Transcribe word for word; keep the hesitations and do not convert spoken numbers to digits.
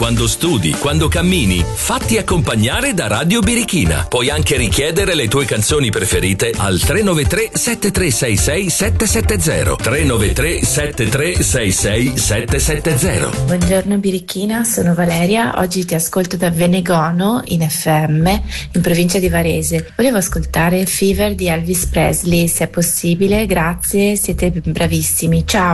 Quando studi, quando cammini, fatti accompagnare da Radio Birichina. Puoi anche richiedere le tue canzoni preferite al tre nove tre sette tre sei sei sette sette zero. tre nove tre sette tre sei sei sette sette zero. Buongiorno Birichina, sono Valeria. Oggi ti ascolto da Venegono in F M, in provincia di Varese. Volevo ascoltare Fever di Elvis Presley, se è possibile. Grazie, siete bravissimi. Ciao.